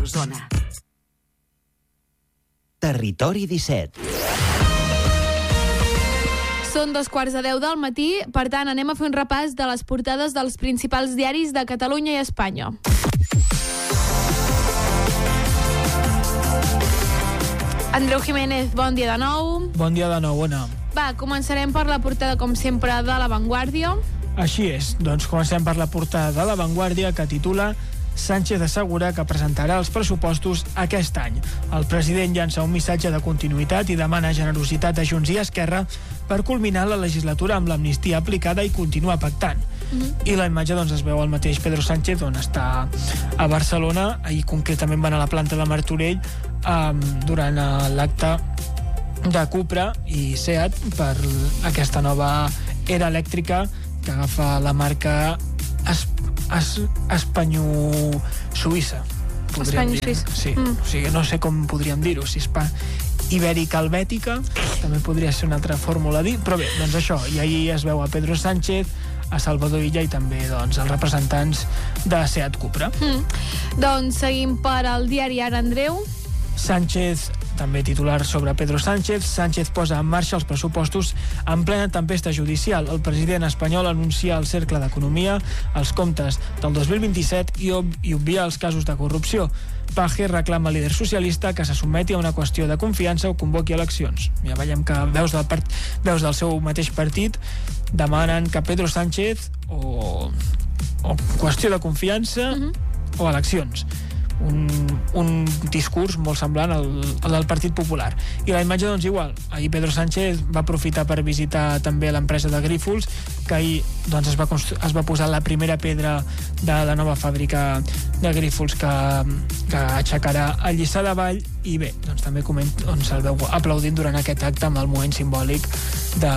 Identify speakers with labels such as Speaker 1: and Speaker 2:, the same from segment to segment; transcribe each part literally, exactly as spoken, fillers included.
Speaker 1: Zona.
Speaker 2: Territori disset.
Speaker 3: Són dos quarts de deu del matí, per tant anem a fer un repàs de les portades dels principals diaris de Catalunya i Espanya. Andreu Jiménez, bon dia de nou.
Speaker 4: Bon dia de nou, Ona.
Speaker 3: Va, començarem per la portada, com sempre, de La Vanguardia.
Speaker 4: Així és, doncs comencem per la portada de La Vanguardia, que titula Sánchez assegura que presentarà els pressupostos aquest any. El president llança un missatge de continuïtat i demana generositat a Junts i Esquerra per culminar la legislatura amb l'amnistia aplicada i continuar pactant. Mm-hmm. I la imatge doncs, es veu el mateix Pedro Sánchez, on està a Barcelona. Ahir concretament van a la planta de Martorell um, durant uh, l'acte de Cupra i Seat per aquesta nova era elèctrica que agafa la marca es, es, espanyo-suïssa.
Speaker 3: Espanyo-suïssa.
Speaker 4: Sí,
Speaker 3: mm.
Speaker 4: o sigui, no sé com podríem dir-ho, si espa... ibèrica-helvètica, també podria ser una altra fórmula a dir, però bé, doncs això, i ahir es veu a Pedro Sánchez, a Salvador Illa i també doncs, els representants de Seat Cupra.
Speaker 3: Mm. Doncs seguim per al diari Ara, Andreu.
Speaker 4: Sánchez, també titular sobre Pedro Sánchez, Sánchez posa en marxa els pressupostos en plena tempesta judicial. El president espanyol anuncia el cercle d'economia, els comptes del dos mil vint-i-set i, ob i obvia els casos de corrupció. Paje reclama al líder socialista que se sotmeti a una qüestió de confiança o convoqui eleccions. Ja veiem que veus del, part... veus del seu mateix partit demanen que Pedro Sánchez o, o qüestió de confiança uh-huh. o eleccions. Un, un discurs molt semblant al, al del Partit Popular. I la imatge, doncs, igual. Ahir Pedro Sánchez va aprofitar per visitar també l'empresa de Grífols, que ahir doncs, es, va es va posar la primera pedra de la nova fàbrica de Grífols que, que aixecarà a Lliçà de Vall, i bé, doncs també coment, doncs, el veu aplaudint durant aquest acte amb el moment simbòlic de,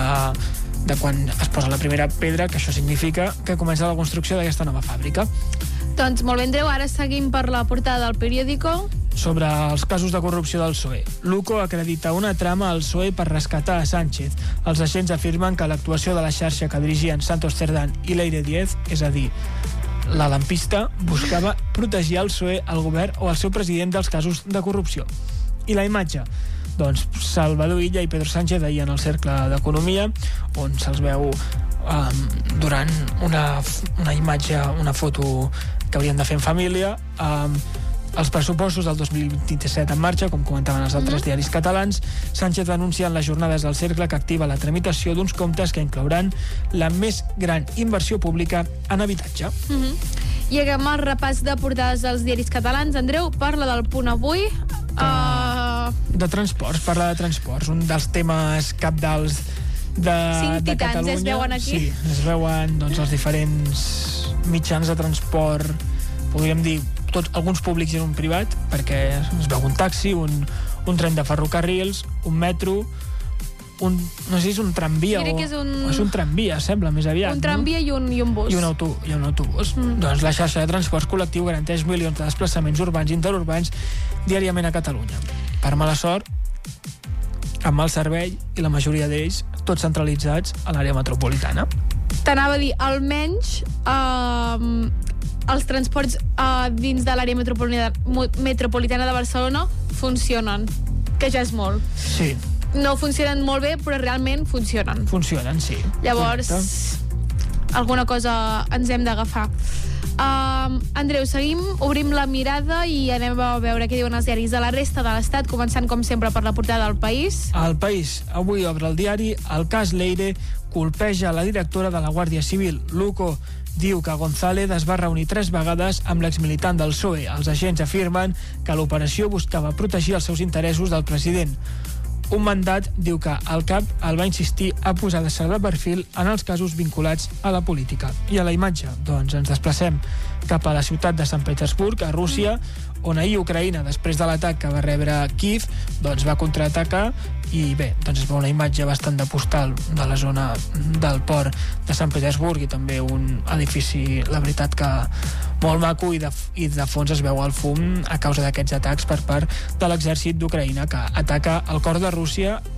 Speaker 4: de quan es posa la primera pedra, que això significa que comença la construcció d'aquesta nova fàbrica.
Speaker 3: Doncs molt bé, Andreu, ara seguim per la portada del periòdico.
Speaker 4: Sobre els casos de corrupció del P S O E. Luco acredita una trama al P S O E per rescatar a Sánchez. Els agents afirmen que l'actuació de la xarxa que dirigien Santos Cerdán i Leire Díez, és a dir, la lampista, buscava protegir el P S O E, el govern o el seu president dels casos de corrupció. I la imatge? Doncs Salvador Illa i Pedro Sánchez ahir en el cercle d'economia, on se'ls veu um, durant una, una imatge, una foto que haurien de fer en família, um, els pressupostos del dos mil vint-i-set en marxa, com comentaven els altres mm-hmm. diaris catalans. Sánchez anuncia en les jornades del cercle que activa la tramitació d'uns comptes que inclouran la més gran inversió pública en habitatge.
Speaker 3: Mm-hmm. I acabem el repàs de portades dels diaris catalans. Andreu, parla del Punt Avui.
Speaker 4: De, uh... de transports, parla de transports, un dels temes cabdals de,
Speaker 3: Cinc
Speaker 4: de Catalunya.
Speaker 3: es veuen aquí.
Speaker 4: Sí, es veuen doncs, els diferents mitjans de transport, podríem dir tots, alguns públics i un privat, perquè es veu un taxi, un, un tren de ferrocarrils, un metro, un, no sé si és un tramvia o,
Speaker 3: és un...
Speaker 4: o és un tramvia, sembla, més aviat.
Speaker 3: Un tramvia, no? i, un, i un bus.
Speaker 4: I un, auto, i un autobús. Mm. Doncs la xarxa de transports col·lectiu garanteix milions de desplaçaments urbans i interurbans diàriament a Catalunya. Per mala sort, amb mal servei i la majoria d'ells tots centralitzats a l'àrea metropolitana.
Speaker 3: T'anava a dir, almenys eh, els transports eh, dins de l'àrea metropolitana, metropolitana de Barcelona funcionen, que ja és molt.
Speaker 4: Sí.
Speaker 3: No funcionen molt bé, però realment funcionen.
Speaker 4: Funcionen, sí.
Speaker 3: Llavors, correcte. Alguna cosa ens hem d'agafar. Uh, Andreu, seguim, obrim la mirada i anem a veure què diuen els diaris de la resta de l'Estat, començant com sempre per la portada del País.
Speaker 4: El País avui obre el diari el cas Leire colpeja la directora de la Guàrdia Civil. Luco diu que González es va reunir tres vegades amb l'exmilitant del P S O E. Els agents afirmen que l'operació buscava protegir els seus interessos del president. Un mandat diu que el cap el va insistir a posar de de perfil en els casos vinculats a la política. I a la imatge, doncs ens desplacem cap a la ciutat de Sant Petersburg, a Rússia, on ahir Ucraïna, després de l'atac que va rebre Kíev, doncs va contraatacar i bé, doncs es veu una imatge bastant de postal de la zona del port de Sant Petersburg i també un edifici, la veritat que molt maco, i de, i de fons es veu el fum a causa d'aquests atacs per part de l'exèrcit d'Ucraïna, que ataca el cor de Rússia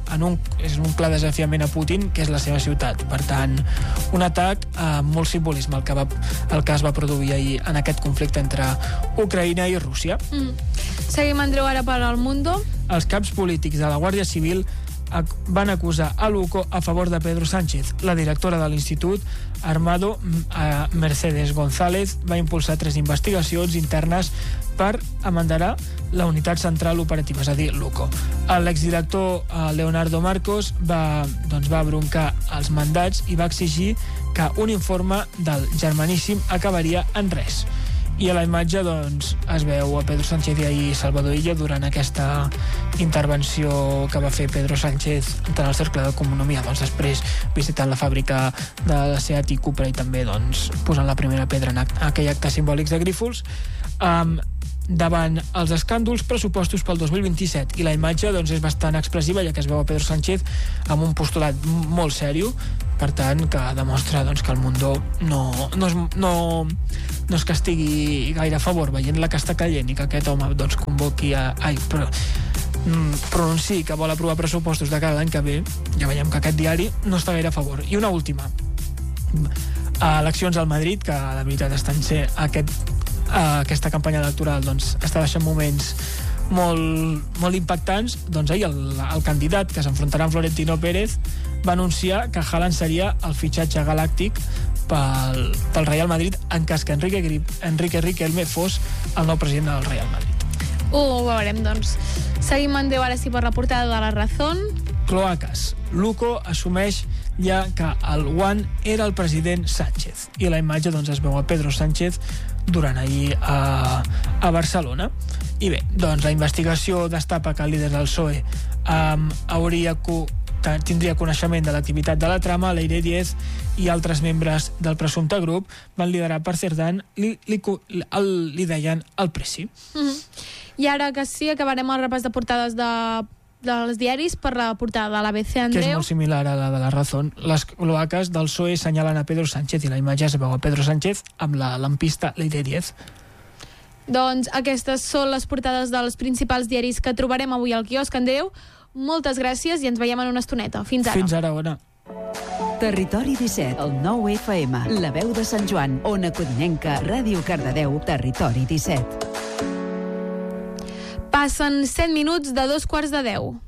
Speaker 4: en un, és un clar desafiament a Putin, que és la seva ciutat. Per tant, un atac amb molt simbolisme, el que, va, el que es va produir ahir en aquest conflicte entre Ucraïna i Rússia.
Speaker 3: Mm. Seguim, Andreu, ara per al Mundo.
Speaker 4: Els caps polítics de la Guàrdia Civil van acusar a Luco a favor de Pedro Sánchez. La directora de l'Institut Armado, Mercedes González, va impulsar tres investigacions internes per amanderar la unitat central operativa, és a dir, Luco. L'exdirector Leonardo Marcos va, doncs, va broncar els mandats i va exigir que un informe del germaníssim acabaria en res. I a la imatge, doncs, es veu a Pedro Sánchez i ahir Salvador Illa durant aquesta intervenció que va fer Pedro Sánchez en el Cercle d'Economia, doncs després visitant la fàbrica de la Seat i Cupra i també, doncs, posant la primera pedra en aquell acte simbòlics de Grífols. Um, davant els escàndols pressupostos pel dos mil vint-i-set, i la imatge, doncs, és bastant expressiva, ja que es veu a Pedro Sánchez amb un postulat molt sèrio, per tant, que demostra, doncs, que el Mundo no, no, és, no, no és que estigui gaire a favor, veient la que està caient i que aquest home, doncs, convoqui a, ai, però, pronunciï que vol aprovar pressupostos de cara l'any que ve. Ja veiem que aquest diari no està gaire a favor. I una última, eleccions al Madrid, que de veritat estan sent aquest Uh, aquesta campanya electoral, doncs, està deixant moments molt, molt impactants. Doncs ahir el, el candidat que s'enfrontarà amb Florentino Pérez va anunciar que Haaland seria el fitxatge galàctic pel, pel Real Madrid en cas que Enrique, Enrique Riquelme fos el nou president del Real Madrid.
Speaker 3: Ho veurem, doncs. Seguim, Andreu, ara sí per la portada de La Razón.
Speaker 4: Cloacas. Luco assumeix ja que el One era el president Sánchez, i la imatge, doncs, es veu a Pedro Sánchez durant ahir a, a Barcelona. I bé, doncs la investigació destapa que el líder del P S O E um, hauria co tindria coneixement de l'activitat de la trama. Leire Díez i altres membres del presumpte grup van liderar per Cerdán, li, li, li, li deien el Presi.
Speaker 3: Mm-hmm. I ara que sí, acabarem el repàs de portades de dels diaris per la portada de l'A B C, Andreu.
Speaker 4: Que és molt similar a la de La Razón. Les cloaques del P S O E senyalen a Pedro Sánchez i la imatge es veu a Pedro Sánchez amb la lampista Leire Díez.
Speaker 3: Doncs aquestes són les portades dels principals diaris que trobarem avui al quiosc, Andreu. Moltes gràcies i ens veiem en una estoneta. Fins ara.
Speaker 4: Fins ara, Ona.
Speaker 2: Territori disset, el nou F M, la veu de Sant Joan, Ona Codinenca, Ràdio Cardedeu, Territori disset.
Speaker 3: Passen set minuts de dos quarts de deu.